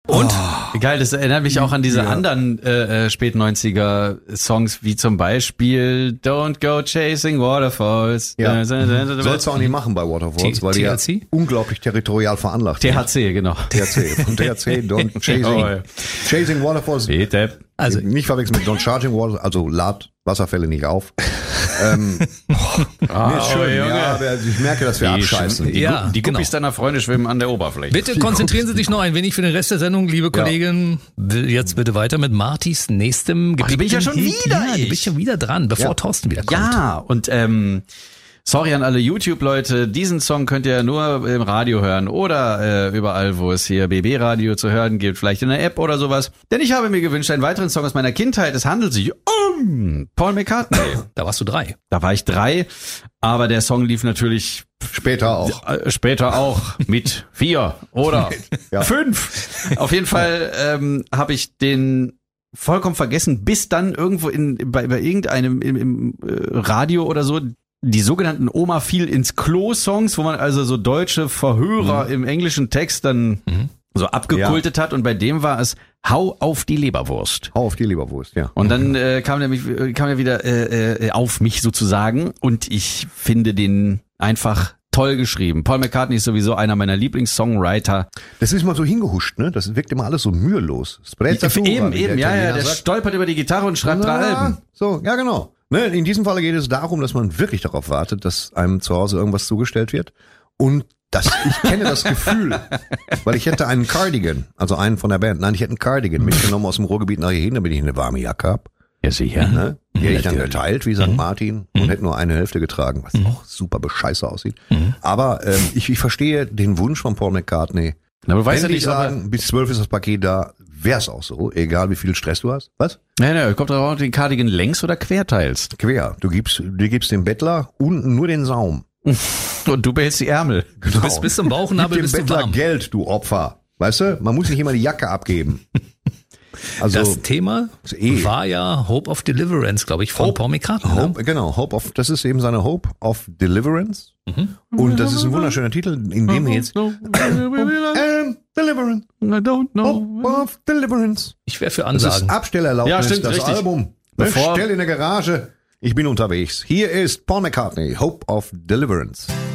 Und? Geil, das erinnert mich auch an diese anderen Spät-90er-Songs, wie zum Beispiel Don't Go Chasing Waterfalls. Ja. Sollst du auch nicht machen bei Waterfalls, weil die ja unglaublich territorial veranlagt sind. THC, genau. THC. Von THC, Don't Chasing. Chasing Waterfalls. Bitte. Also nicht verwechseln mit Don't Charging Water, also lad Wasserfälle nicht auf. Ist schön, ja, aber ich merke, dass wir abscheißen. Die Guppies deiner Freunde schwimmen an der Oberfläche. Bitte konzentrieren Sie sich noch ein wenig für den Rest der Sendung, liebe Kolleginnen. Jetzt bitte weiter mit Martys nächstem Gebiet. Bin ich ja schon wieder. Ja, du bist schon wieder dran, bevor Thorsten wieder kommt. Ja, und sorry an alle YouTube-Leute, diesen Song könnt ihr nur im Radio hören oder überall, wo es hier BB-Radio zu hören gibt, vielleicht in der App oder sowas. Denn ich habe mir gewünscht, einen weiteren Song aus meiner Kindheit. Es handelt sich um Paul McCartney. Da warst du 3. Da war ich 3, aber der Song lief natürlich später auch mit 4 oder 5. Auf jeden Fall habe ich den vollkommen vergessen, bis dann irgendwo bei irgendeinem im Radio oder so die sogenannten Oma fiel ins Klo-Songs, wo man also so deutsche Verhörer im englischen Text dann so abgekultet hat, und bei dem war es Hau auf die Leberwurst. Hau auf die Leberwurst, ja. Und dann kam er wieder auf mich sozusagen, und ich finde den einfach toll geschrieben. Paul McCartney ist sowieso einer meiner Lieblings-Songwriter. Das ist mal so hingehuscht, ne? Das wirkt immer alles so mühelos. Eben, der stolpert über die Gitarre und schreibt 3 Alben. So, ja genau. Ne, in diesem Fall geht es darum, dass man wirklich darauf wartet, dass einem zu Hause irgendwas zugestellt wird. Und ich kenne das Gefühl, weil ich hätte einen Cardigan, also einen von der Band. Nein, ich hätte einen Cardigan mitgenommen aus dem Ruhrgebiet nach hier hin, damit ich eine warme Jacke habe. Ja, sicher. Ne? Die hätte ich dann geteilt wie St. Martin und hätte nur eine Hälfte getragen, was auch super bescheiße aussieht. Aber ich verstehe den Wunsch von Paul McCartney. Aber du weißt ja nicht nicht, sagen, bis 12 ist das Paket da, wär's auch so, egal wie viel Stress du hast. Was? Nein, kommt darauf, ob du den Cardigan längs oder quer teilst. Quer. Du gibst dem Bettler unten nur den Saum. Und du behältst die Ärmel. Genau. Du bist bis zum Bauchnabel, bist du Bettler warm. Geld, du Opfer. Weißt du, man muss nicht immer die Jacke abgeben. Also, das Thema war ja Hope of Deliverance, glaube ich, von Paul McCartney. Genau, das ist eben seine Hope of Deliverance. Und das ist ein wunderschöner Titel, in dem jetzt Deliverance. I don't know. Hope of Deliverance. Ich wäre für Ansagen. Das ist Abstellerlaubnis, ja, stimmt, das richtig. Album. Stell in der Garage. Ich bin unterwegs. Hier ist Paul McCartney, Hope of Deliverance.